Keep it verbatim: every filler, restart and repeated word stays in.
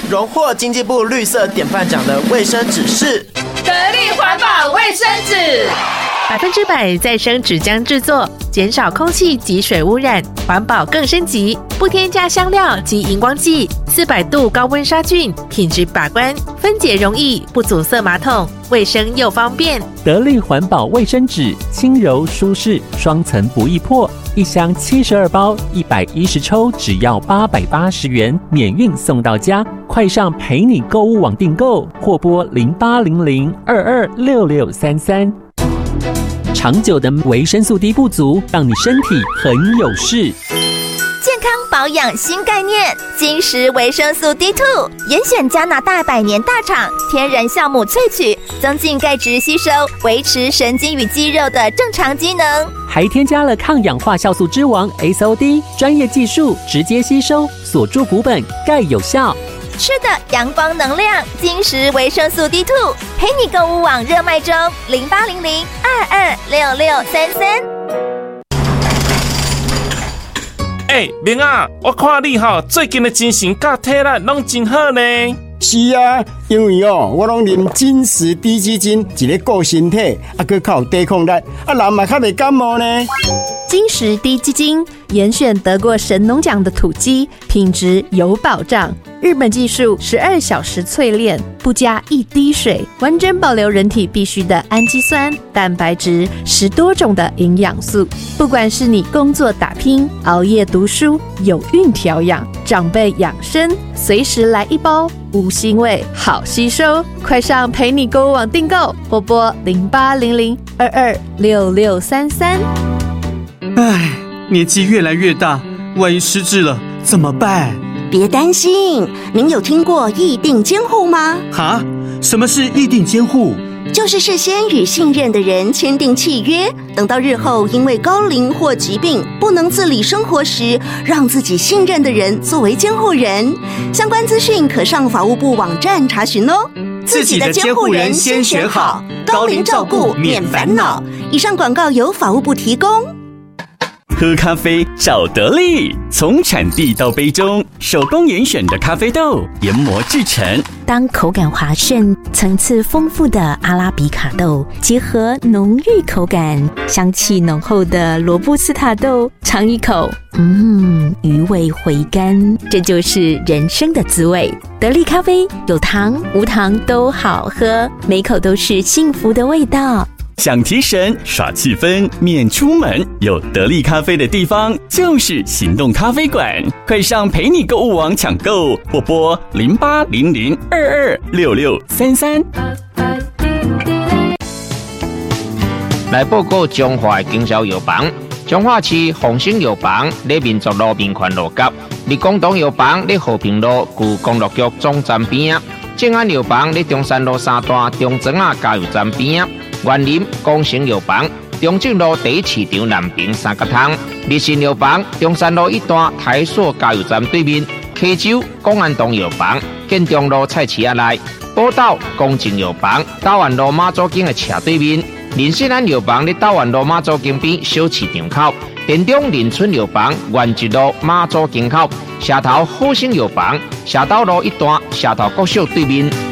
荣获经济部绿色典范奖的卫生纸是得力环保卫生纸， 百分之百再生纸浆制作，减少空气及水污染，环保更升级，不添加香料及荧光剂，四百度高温杀菌，品质把关，分解容易，不阻塞马桶，卫生又方便。 得力环保卫生纸，轻柔舒适，双层不易破，一箱七十二包，一百一十抽，只要八百八十元，免运送到家。快上陪你购物网订购，或拨零八零零二二六六三三。长久的维生素 D 不足，让你身体很有事。 健康保养新概念，金石维生素 D 二 严选加拿大百年大厂天然酵母萃取，增进钙质吸收，维持神经与肌肉的正常机能， 还添加了抗氧化酵素之王 S O D， 专业技术直接吸收，锁住骨本，钙有效。 吃的阳光能量，金石维生素 D 二 陪你购物网热卖中，零八零零二二六六三三。 哎、欸，明啊，我看你吼最近的精神甲体力拢真好呢。 是啊，因为哦，我拢啉金石低基金，一个顾身体，啊，佮较有抵抗力，啊，人嘛较袂感冒呢。 金石低基金严选得过神农奖的土鸡，品质有保障。日本技术十二小时淬炼，不加一滴水，完整保留人体必需的氨基酸、蛋白质，十多种的营养素。不管是你工作打拼、熬夜读书、有孕调养、长辈养生，随时来一包，无腥味，好吸收。快上陪你购物网订购，或拨零八零零二二六六三三。 唉，年纪越来越大，万一失智了怎么办？ 别担心，您有听过议定监护吗？ 哈？什么是议定监护？ 就是事先与信任的人签订契约，等到日后因为高龄或疾病不能自理生活时，让自己信任的人作为监护人。相关资讯可上法务部网站查询哦。 自己的监护人先选好，高龄照顾免烦恼。 以上广告由法务部提供。 喝咖啡找得力，从产地到杯中，手工严选的咖啡豆研磨制成。 当口感滑顺、层次丰富的阿拉比卡豆结合浓郁口感、香气浓厚的罗布斯塔豆，尝一口，嗯，余味回甘，这就是人生的滋味。得力咖啡有糖无糖都好喝，每口都是幸福的味道。 想提神耍气氛免出门，有得力咖啡的地方就是行动咖啡馆。快上陪你购物网抢购，或拨零八零零二二六六三三。 来报告中华的经销药房，中华市丰兴药房在民族路民权路角，立功东药房在和平路旧公路局总站边啊，正安药房在中山路三段中庄啊加油站边啊。园林光成药房中正路第一市场南边三角汤，日新药房中山路一段台塑加油站对面，溪州公安东药房建中路菜市仔内，宝岛公正药房台湾路马祖径的斜对面，林信安药房在台湾路马祖径边小市场口，田中林村药房原一路马祖径口，社头好生药房社头路一段社头国小对面。